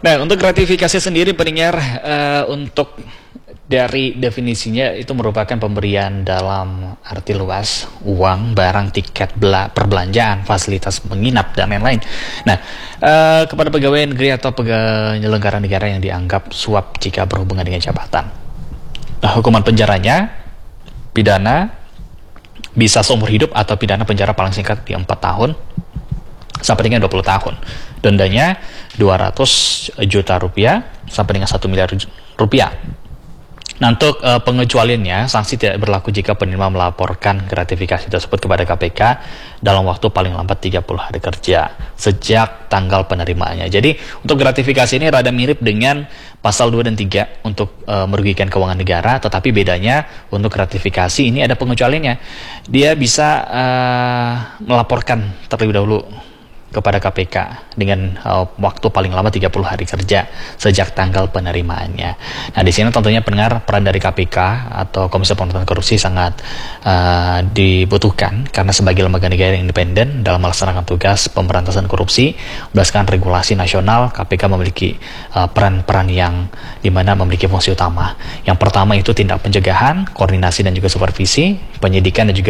Nah, untuk gratifikasi sendiri pendengar, untuk dari definisinya itu merupakan pemberian dalam arti luas, uang, barang, tiket, perbelanjaan, fasilitas menginap, dan lain-lain. Nah, kepada pegawai negeri atau penyelenggara negara yang dianggap suap jika berhubungan dengan jabatan. Nah, hukuman penjaranya, pidana, bisa seumur hidup atau pidana penjara paling singkat di 4 tahun, sampai dengan 20 tahun. Dendanya 200 juta rupiah sampai dengan 1 miliar rupiah. Nah, untuk pengecualiannya, sanksi tidak berlaku jika penerima melaporkan gratifikasi tersebut kepada KPK dalam waktu paling lambat 30 hari kerja sejak tanggal penerimaannya. Jadi, untuk gratifikasi ini rada mirip dengan pasal 2 dan 3 untuk merugikan keuangan negara, tetapi bedanya untuk gratifikasi ini ada pengecualiannya. Dia bisa melaporkan terlebih dahulu kepada KPK dengan waktu paling lama 30 hari kerja sejak tanggal penerimaannya. Nah, di sini tentunya pendengar, peran dari KPK atau Komisi Pemberantasan Korupsi sangat dibutuhkan karena sebagai lembaga negara yang independen dalam melaksanakan tugas pemberantasan korupsi berdasarkan regulasi nasional, KPK memiliki peran-peran yang dimana memiliki fungsi utama. Yang pertama itu tindak pencegahan, koordinasi dan juga supervisi, penyelidikan dan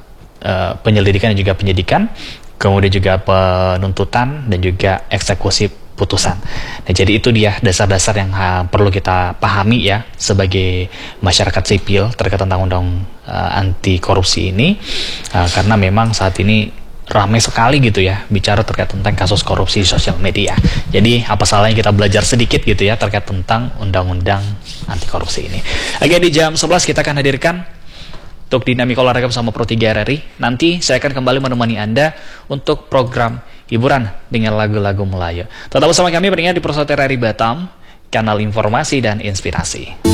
juga penyidikan, kemudian juga penuntutan dan juga eksekusi putusan. Nah, jadi itu dia dasar-dasar yang perlu kita pahami ya sebagai masyarakat sipil terkait tentang undang anti korupsi ini, karena memang saat ini ramai sekali gitu ya bicara terkait tentang kasus korupsi di sosial media. Jadi apa salahnya kita belajar sedikit gitu ya terkait tentang undang-undang anti korupsi ini. Oke, di jam 11 kita akan hadirkan untuk Dinamika Olahraga bersama Pro 3 RRI. Nanti saya akan kembali menemani Anda untuk program hiburan dengan lagu-lagu Melayu. Tetap bersama kami pendengar di Pro 1 RRI Batam, kanal informasi dan inspirasi.